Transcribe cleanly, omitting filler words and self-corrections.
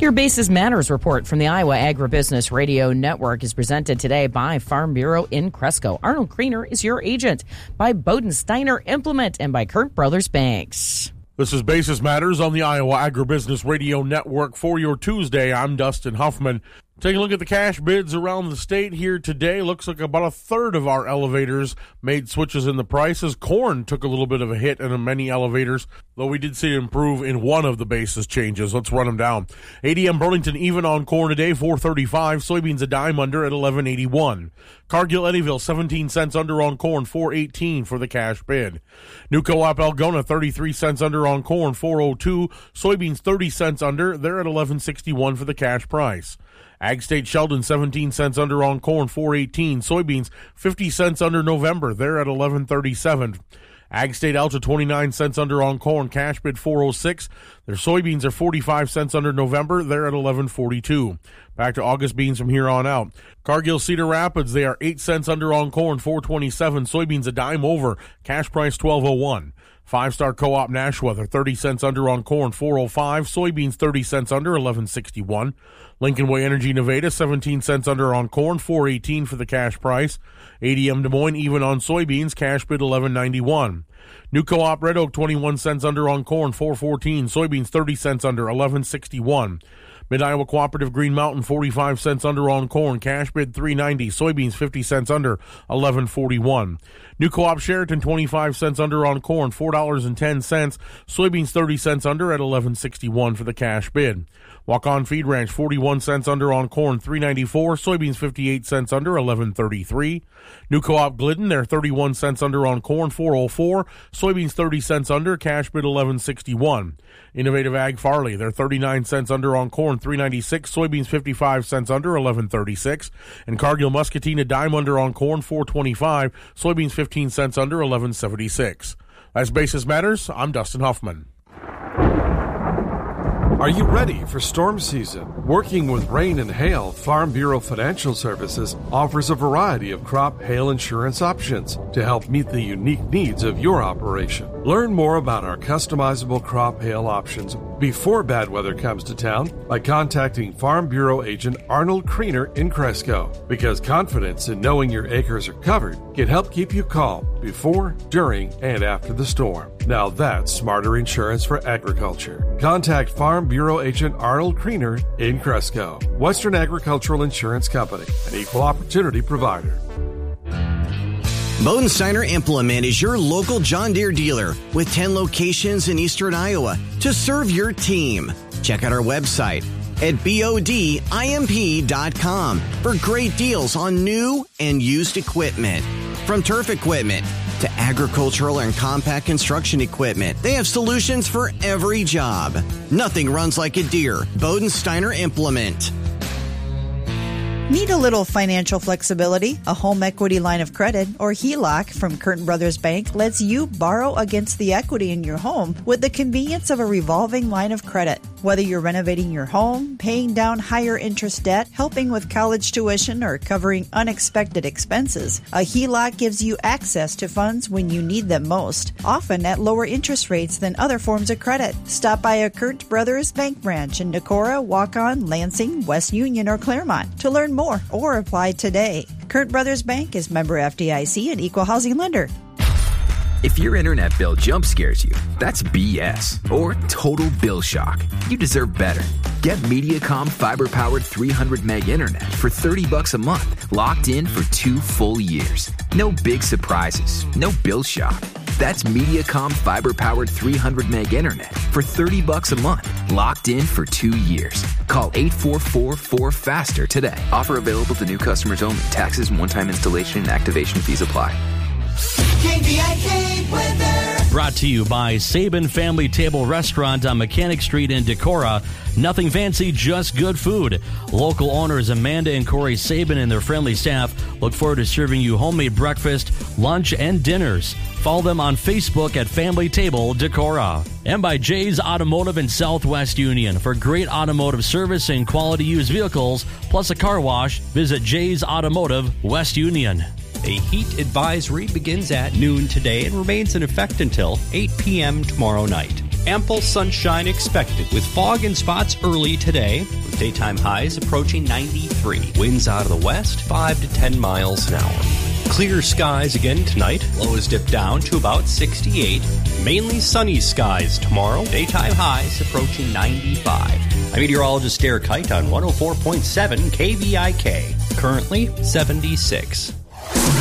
Your Basis Matters report from the Iowa Agribusiness Radio Network is presented today by Farm Bureau in Cresco. Arnold Kriener is your agent, by Bodensteiner Implement, and by Kurt Brothers Banks. This is Basis Matters on the Iowa Agribusiness Radio Network for your Tuesday. I'm Dustin Huffman. Taking a look at the cash bids around the state here today. Looks like about a third of our elevators made switches in the prices. Corn took a little bit of a hit in many elevators, though we did see it improve in one of the basis changes. Let's run them down. ADM Burlington even on corn today, $4.35. Soybeans a dime under at $11.81. Cargill Eddyville 17 cents under on corn, $4.18 for the cash bid. New Co-op Algona 33 cents under on corn, $4.02. Soybeans 30 cents under, they're at $11.61 for the cash price. Ag State Sheldon 17 cents under on corn, $4.18. Soybeans 50 cents under November, they're at $11.37. Ag State Alta 29 cents under on corn, cash bid $4.06. Their soybeans are 45 cents under November, they're at $11.42. Back to August beans from here on out. Cargill Cedar Rapids, they are 8 cents under on corn, $4.27. Soybeans a dime over, cash price $12.01. Five-Star Co-op Nashua, they're 30 cents under on corn, $4.05. Soybeans 30 cents under, $11.61. Lincoln Way Energy Nevada, 17 cents under on corn, $4.18 for the cash price. ADM Des Moines even on soybeans, cash bid $11.91. New Co-op Red Oak, 21 cents under on corn, $4.14. Soybeans 30 cents under, $11.61. Mid-Iowa Cooperative Green Mountain, 45 cents under on corn, cash bid $3.90. Soybeans 50 cents under, $11.41. New Co-op Sheraton, 25 cents under on corn, $4.10. Soybeans 30 cents under at $11.61 for the cash bid. Walk-On Feed Ranch, 41 cents under on corn, $3.94. Soybeans 58 cents under, $11.33. New Co-op Glidden, they're 31 cents under on corn, $4.04. Soybeans 30 cents under, cash bid $11.61. Innovative Ag Farley, they're 39 cents under on corn, $3.96. Soybeans 55 cents under, $11.36. And Cargill Muscatine, a dime under on corn, $4.25. Soybeans 15 cents under, $11.76. That's Basis Matters. I'm Dustin Huffman. Are you ready for storm season? Working with rain and hail, Farm Bureau Financial Services offers a variety of crop hail insurance options to help meet the unique needs of your operation. Learn more about our customizable crop hail options before bad weather comes to town by contacting Farm Bureau agent Arnold Kriener in Cresco, because confidence in knowing your acres are covered can help keep you calm before, during, and after the storm. Now that's smarter insurance for agriculture. Contact Farm Bureau agent Arnold Kriener in Cresco. Western Agricultural Insurance Company, an equal opportunity provider. Bodensteiner Implement is your local John Deere dealer with 10 locations in eastern Iowa to serve your team. Check out our website at bodimp.com for great deals on new and used equipment. From turf equipment to agricultural and compact construction equipment, they have solutions for every job. Nothing runs like a Deere. Bodensteiner Implement. Need a little financial flexibility? A home equity line of credit, or HELOC, from Kurt Brothers Bank lets you borrow against the equity in your home with the convenience of a revolving line of credit. Whether you're renovating your home, paying down higher interest debt, helping with college tuition, or covering unexpected expenses, a HELOC gives you access to funds when you need them most, often at lower interest rates than other forms of credit. Stop by a Kurt Brothers Bank branch in Decorah, Waukon, Lansing, West Union, or Claremont to learn more or apply today. Kurt Brothers Bank is member FDIC and equal housing lender. If your internet bill jump scares you, that's BS or total bill shock. You deserve better. Get Mediacom fiber-powered 300 meg internet for $30 a month, locked in for 2 full years. No big surprises, no bill shock. That's Mediacom fiber-powered 300 meg internet for $30 a month, locked in for 2 years. Call 844-4FASTER today. Offer available to new customers only. Taxes and one-time installation and activation fees apply. KVIK weather. Brought to you by Sabin Family Table Restaurant on Mechanic Street in Decorah. Nothing fancy, just good food. Local owners Amanda and Corey Sabin and their friendly staff look forward to serving you homemade breakfast, lunch, and dinners. Follow them on Facebook at Family Table Decorah. And by Jay's Automotive in Southwest Union. For great automotive service and quality used vehicles, plus a car wash, visit Jay's Automotive, West Union. A heat advisory begins at noon today and remains in effect until 8 p.m. tomorrow night. Ample sunshine expected with fog and spots early today, with daytime highs approaching 93. Winds out of the west, 5 to 10 miles an hour. Clear skies again tonight. Lows dip down to about 68. Mainly sunny skies tomorrow. Daytime highs approaching 95. I'm meteorologist Derek Kite on 104.7 KVIK. Currently 76.